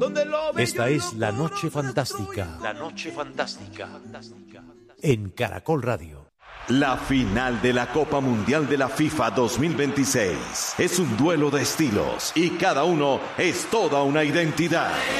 Esta es La Noche Fantástica. La Noche Fantástica. En Caracol Radio. La final de la Copa Mundial de la FIFA 2026 es un duelo de estilos y cada uno es toda una identidad.